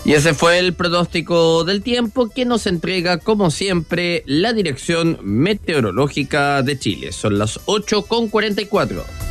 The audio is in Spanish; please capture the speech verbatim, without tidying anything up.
Y ese fue el pronóstico del tiempo que nos entrega, como siempre, la Dirección Meteorológica de Chile. Son las ocho con cuarenta y cuatro.